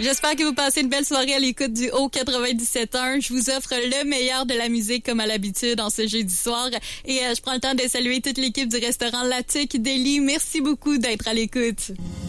J'espère que vous passez une belle soirée à l'écoute du Haut 97.1. Je vous offre le meilleur de la musique comme à l'habitude en ce jeudi soir. Et je prends le temps de saluer toute l'équipe du restaurant La Tuque d'Élie. Merci beaucoup d'être à l'écoute.